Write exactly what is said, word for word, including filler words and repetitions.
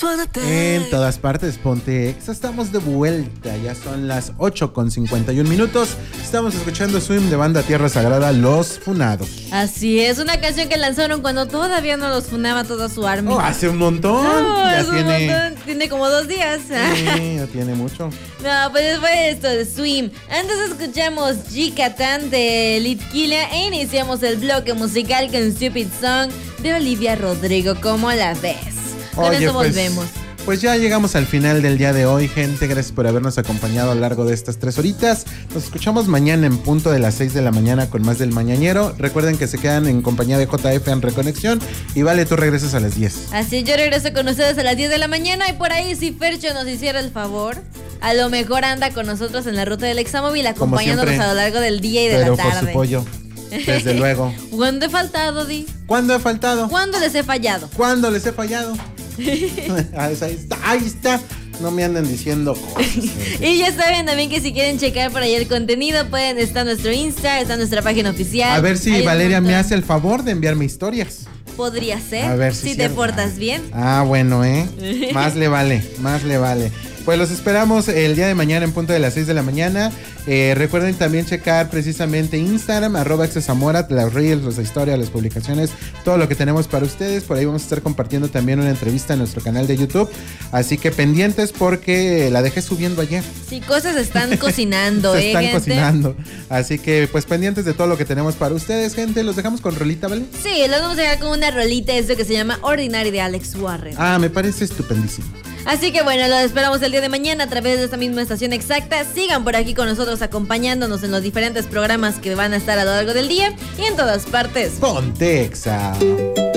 En todas partes, ponte Exa. Estamos de vuelta. Ya son las ocho con cincuenta y un minutos. Estamos escuchando Swim de banda Tierra Sagrada, Los Funados. Así es, una canción que lanzaron cuando todavía no los funaba toda su army. Oh, hace un montón. No, ya es un tiene. montón. Tiene como dos días. Sí, ya tiene mucho. No, pues después de esto de Swim. Antes escuchamos G-Catan de Litquila e iniciamos el bloque musical con Stupid Song de Olivia Rodrigo. ¿Cómo la ves? Con Oye, eso pues, volvemos. Pues ya llegamos al final del día de hoy, gente. Gracias por habernos acompañado a lo largo de estas tres horitas. Nos escuchamos mañana en punto de las seis de la mañana con más del Mañanero. Recuerden que se quedan en compañía de J F en Reconexión. Y Vale, tú regresas a las diez. Así, yo regreso con ustedes a las diez de la mañana. Y por ahí, si Fercho nos hiciera el favor, a lo mejor anda con nosotros en la ruta del Examóvil, acompañándonos siempre, a lo largo del día y de pero la tarde. por su pollo, desde luego. ¿Cuándo he faltado, Di? ¿Cuándo he faltado? ¿Cuándo les he fallado? ¿Cuándo les he fallado? ahí está, ahí está. No me anden diciendo cosas. Y ya saben también que si quieren checar por ahí el contenido, pueden estar nuestro Insta, está nuestra página oficial. A ver si Hay un Valeria me montón. hace el favor de enviarme historias. Podría ser, A ver si si te cierto. portas bien. Ah, bueno, ¿eh? Más le vale, más le vale. Pues los esperamos el día de mañana en punto de las seis de la mañana. Eh, recuerden también checar precisamente Instagram, arroba Zamora, las reels, las historias, las publicaciones, todo lo que tenemos para ustedes. Por ahí vamos a estar compartiendo también una entrevista en nuestro canal de YouTube. Así que pendientes porque la dejé subiendo ayer. Sí, cosas están cocinando, Se eh, están gente. cocinando. Así que pues pendientes de todo lo que tenemos para ustedes, gente. Los dejamos con rolita, ¿vale? Sí, los vamos a dejar con una rolita, esto que se llama Ordinary de Alex Warren. Ah, me parece estupendísimo. Así que bueno, los esperamos el día de mañana a través de esta misma estación exacta. Sigan por aquí con nosotros acompañándonos en los diferentes programas que van a estar a lo largo del día y en todas partes. Ponte Exa.